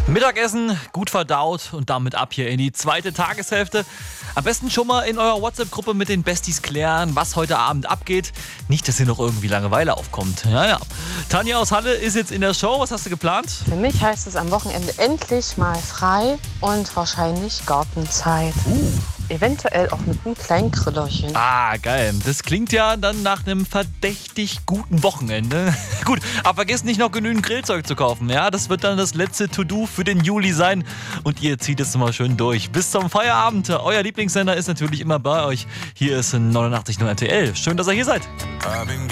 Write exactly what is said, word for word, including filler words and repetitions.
Mittagessen, gut verdaut und damit ab hier in die zweite Tageshälfte. Am besten schon mal in eurer WhatsApp-Gruppe mit den Besties klären, was heute Abend abgeht. Nicht, dass hier noch irgendwie Langeweile aufkommt. Ja, ja. Tanja aus Halle ist jetzt in der Show. Was hast du geplant? Für mich heißt es am Wochenende endlich mal frei und wahrscheinlich Gartenzeit. Uh. Eventuell auch mit einem kleinen Grillerchen. Ah, geil. Das klingt ja dann nach einem verdächtig guten Wochenende. Gut, aber vergesst nicht noch genügend Grillzeug zu kaufen. Ja, das wird dann das letzte To-Do für den Juli sein. Und ihr zieht es mal schön durch. Bis zum Feierabend. Euer Lieblingssender ist natürlich immer bei euch. Hier ist neunundachtzig Komma null R T L. Schön, dass ihr hier seid.